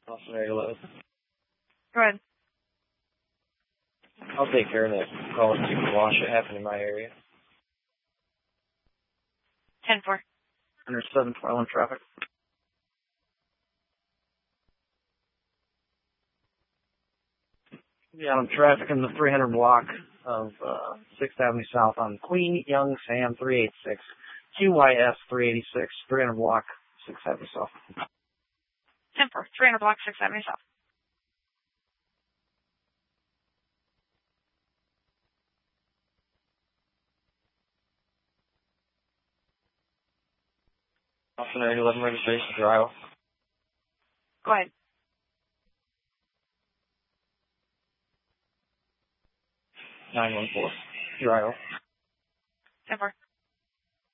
Austin area 11. Go ahead. I'll take care of that. Call it super wash. It happened in my area. 10-4. Under 712 traffic. Yeah, I'm traffic in the 300 block of 6th Avenue South on Queen Young Sam 386. QYS 386, 300 block, 6th Avenue South. 10-4. 300 block, 6th Avenue South. Austin area 11 registration for Iowa. Go ahead. 914. Your Iowa. 10-4.